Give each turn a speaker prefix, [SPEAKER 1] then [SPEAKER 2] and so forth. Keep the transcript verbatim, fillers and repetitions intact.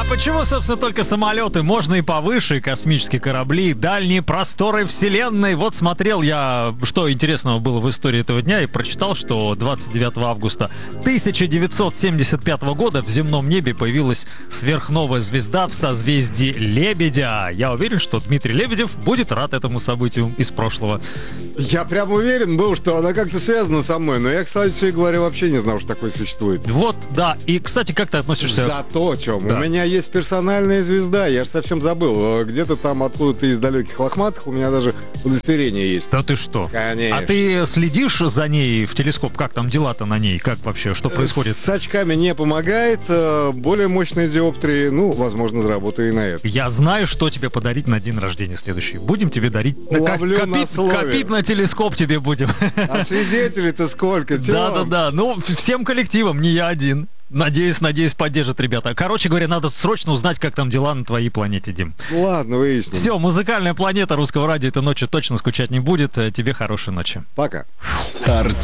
[SPEAKER 1] почему, собственно, только самолеты? Можно и повыше, и космические корабли, и дальние просторы вселенной. Вот смотрел я, что интересного было в истории этого дня, и прочитал, что двадцать девятого августа тысяча девятьсот семьдесят пятого года в земном небе появилась сверхновая звезда в созвездии Лебедя. Я уверен, что Дмитрий Лебедев будет рад этому событию из прошлого.
[SPEAKER 2] Я прям уверен был, что она как-то связана со мной, но я, кстати говоря, вообще не знал, что такое существует.
[SPEAKER 1] Вот, да. И, кстати, как ты относишься...
[SPEAKER 2] Зато, Тём,
[SPEAKER 1] Да.
[SPEAKER 2] у меня есть персональная звезда, я же совсем забыл. Где-то там откуда-то из далеких лохматых у меня даже удостоверение есть.
[SPEAKER 1] Да ты что?
[SPEAKER 2] Конечно.
[SPEAKER 1] А ты следишь за ней в телескоп? Как там дела-то на ней? Как вообще? Что происходит?
[SPEAKER 2] С очками не помогает, э, более мощные диоптрии, ну, возможно, заработаю и на это.
[SPEAKER 1] Я знаю, что тебе подарить на день рождения следующий. Будем тебе дарить...
[SPEAKER 2] Ловлю
[SPEAKER 1] Ко-
[SPEAKER 2] на
[SPEAKER 1] копить,
[SPEAKER 2] слове.
[SPEAKER 1] копить на телескоп тебе будем.
[SPEAKER 2] А свидетелей-то сколько, Тём?
[SPEAKER 1] Да-да-да. Ну, всем коллективом, не я один. Надеюсь, надеюсь, поддержат ребята. Короче говоря, надо срочно узнать, как там дела на твоей планете, Дим.
[SPEAKER 2] Ладно, выясним.
[SPEAKER 1] Все, музыкальная планета Русского радио этой ночью точно скучать не будет. Тебе хорошей ночи.
[SPEAKER 2] Пока.